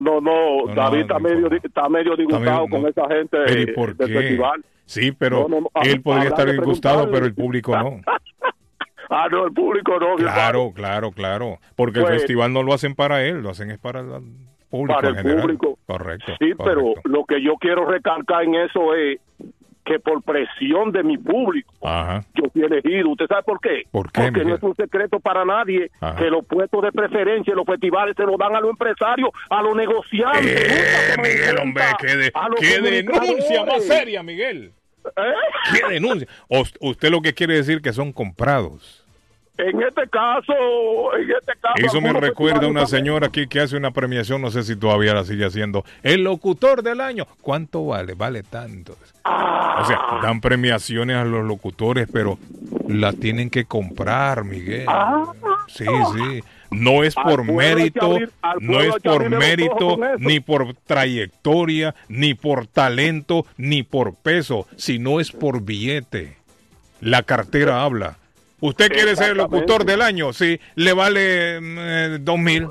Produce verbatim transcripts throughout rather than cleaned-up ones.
No, no, No, David no, está, no medio, informa. está medio disgustado Está medio- con no. esa gente Pero ¿y por del qué? festival. Sí, pero No, no, no, él podría habrá estar que disgustado, preguntarle. pero el público no. Ah, no, el público no. mi hermano. Claro, claro, claro. Porque el Pues- festival no lo hacen para él, lo hacen es para el público Para en el general. público. Correcto. Sí, pero correcto. lo que yo quiero recalcar en eso es que por presión de mi público, Ajá. yo fui elegido. ¿Usted sabe por qué? ¿Por qué, Porque Miguel? no es un secreto para nadie Ajá. que los puestos de preferencia en los festivales se los dan a los empresarios, a los negociantes. Eh, nunca toman en Miguel, hombre, cuenta qué, de- a los qué denuncia más comunicadores. seria, Miguel. ¿Eh? ¿Qué denuncia? O- usted lo que quiere decir que son comprados. En este caso, en este caso... Eso me algunos recuerda a una festivales señora aquí que hace una premiación, no sé si todavía la sigue haciendo. El locutor del año. ¿Cuánto vale? Vale tanto. O sea, dan premiaciones a los locutores, pero las tienen que comprar, Miguel. Sí, sí. No es Al por pueblo hay que mérito, abrir- al no pueblo es hay que por abrirle los mérito, ojos con eso. ni por trayectoria, ni por talento, ni por peso, sino es por billete. La cartera habla. ¿Usted quiere ser el locutor del año? Sí, le vale eh, dos mil.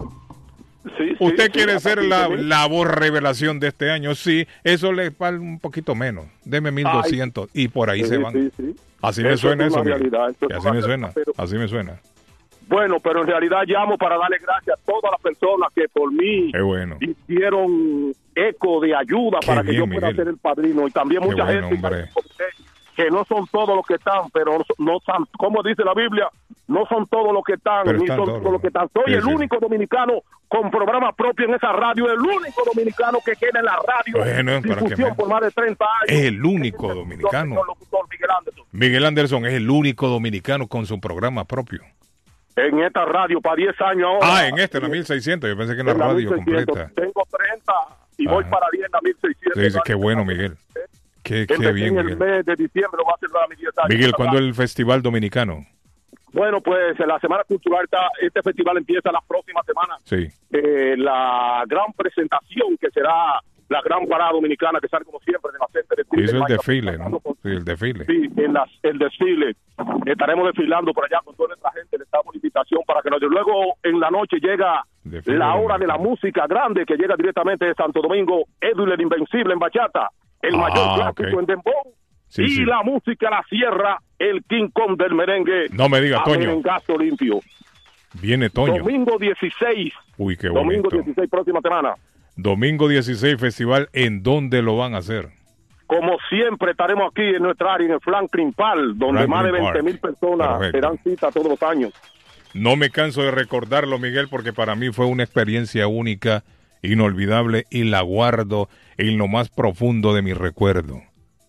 Sí, sí, ¿Usted sí, quiere hasta ser la, quince mil. la voz revelación de este año? Sí, eso le vale un poquito menos. Deme mil doscientos y por ahí Sí, se van. sí, sí. Así me Eso suena es eso, una Miguel. realidad, eso es Y así una me realidad, suena, pero- así me suena. Bueno, pero en realidad llamo para darle gracias a todas las personas que por mí Qué bueno. hicieron eco de ayuda Qué para que bien, yo pueda Miguel. ser el padrino. Y también Qué mucha bueno, gente hombre. que no son todos los que están, pero no son, como dice la Biblia, no son todos los que están, Pero ni están son todos, todos los que están. Soy sí, el sí. único dominicano con programa propio en esa radio, el único dominicano que queda en la radio. Bueno, para que difusión me- por más de treinta años. Es el único Ese dominicano. señor locutor Miguel Anderson. Miguel Anderson es el único dominicano con su programa propio. En esta radio para diez años ahora. Ah, en este, en la mil seiscientos. Yo pensé que en la En la radio mil seiscientos. completa. Tengo treinta y voy Ajá. para diez en la mil seiscientos. Sí, sí, qué bueno, Miguel. Qué, qué Empecé bien, en el Miguel. mes de diciembre, va a celebrar mis diez años. Miguel, ¿cuándo es el Festival Dominicano? Bueno, pues la Semana Cultural, está, este festival empieza la próxima semana. Sí. Eh, la gran presentación que será la gran parada dominicana que sale como siempre de la Center de Chile. Hizo el Vaya desfile, pasando ¿no? por- Sí, el desfile. Sí, en las, el desfile. Estaremos desfilando por allá con toda nuestra gente. Le damos la invitación para que nos... Luego en la noche llega Desfile la hora de la dominicano. música grande que llega directamente de Santo Domingo. Edwin el Invencible en bachata. El Ah, mayor clásico ok. en dembow. Sí, y sí. la música la sierra, el King Kong del merengue. No me diga, a Toño. merengazo limpio. Viene Toño. Domingo dieciséis. Uy, qué Domingo bonito. dieciséis, próxima semana. Domingo dieciséis, festival. ¿En dónde lo van a hacer? Como siempre, estaremos aquí en nuestra área, en el Franklin Park, donde Franklin más de Park. veinte mil personas Perfecto. se dan cita todos los años. No me canso de recordarlo, Miguel, porque para mí fue una experiencia única, inolvidable, y la guardo en lo más profundo de mi recuerdo.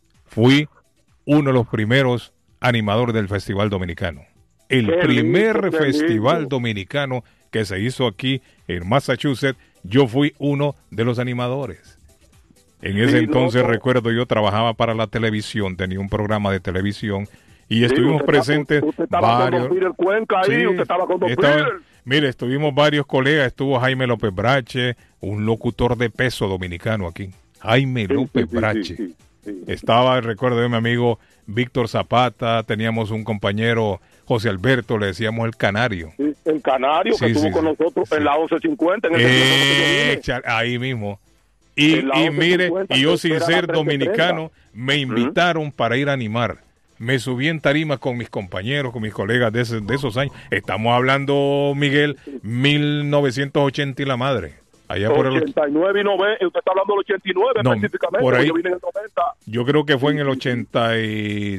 Fui uno de los primeros animadores del Festival Dominicano. El Qué primer lindo, qué festival lindo. dominicano que se hizo aquí en Massachusetts, yo fui uno de los animadores. En ese Sí, entonces, no, no. recuerdo, yo trabajaba para la televisión, tenía un programa de televisión, y Sí, estuvimos usted presentes estaba- Usted estaba varios... con Don Fidel Cuenca ahí, Sí, usted estaba con Don estaba- Fidel. Mire, estuvimos varios colegas, estuvo Jaime López Brache, un locutor de peso dominicano aquí. Jaime Sí, López sí, sí, Brache. sí, sí. Estaba, recuerdo de mi amigo Víctor Zapata, teníamos un compañero José Alberto, le decíamos el Canario. Sí, el Canario Sí, que estuvo sí, con sí. nosotros Sí. en la once cincuenta. En el Eh, cha- ahí mismo. Y, En la y once mire, cincuenta, y yo que sin era ser la dominicano, me invitaron para ir a animar. Me subí en tarima con mis compañeros, con mis colegas de, ese- de esos años. Estamos hablando, Miguel, mil novecientos ochenta y la madre. Allá por el... ochenta y nueve y noventa, usted está hablando del ochenta y nueve No, específicamente, por ahí- yo vine en el noventa, Yo creo que fue en el ochenta y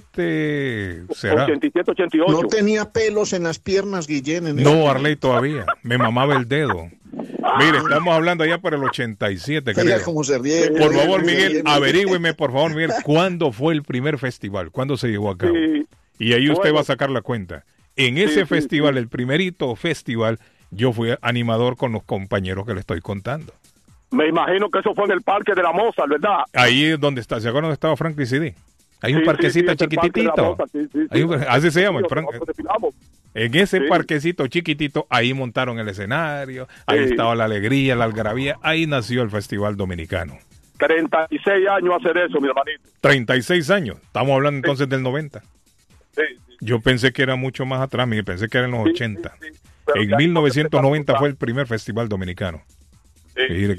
siete, ¿será? ochenta y siete, ochenta y ocho. No tenía pelos en las piernas, Guillén. en No, ese- Arley todavía. Me mamaba el dedo. Mire, estamos hablando allá por el ochenta y siete, Mira creo. cómo se ríe. Por Mira favor, cómo se Miguel, ríe. averígüeme, por favor, Miguel, ¿cuándo fue el primer festival? ¿Cuándo se llevó a cabo? Sí. Y ahí usted Bueno. va a sacar la cuenta. En ese sí, festival, sí. el primerito festival, yo fui animador con los compañeros que le estoy contando. Me imagino que eso fue en el Parque de la Moza, ¿verdad? Ahí es donde está, ¿se acuerdan dónde estaba Franklin C D? Hay un Sí, parquecito sí, sí, es el Parque de la chiquitito. Moza, sí, sí, sí. Hay un- así se llama, el Sí, Frank- nosotros desfilamos. En ese Sí. parquecito chiquitito, ahí montaron el escenario, ahí Sí. estaba la alegría, la algarabía, ahí nació el Festival Dominicano. treinta y seis años hacer eso, mi hermanito. treinta y seis años, estamos hablando entonces del noventa. Sí, sí, Yo pensé que era mucho más atrás, Miguel, pensé que era en los sí, ochenta. sí, sí. Pero En ya mil novecientos noventa no se fue el primer Festival Dominicano. Sí, Sí. Sí,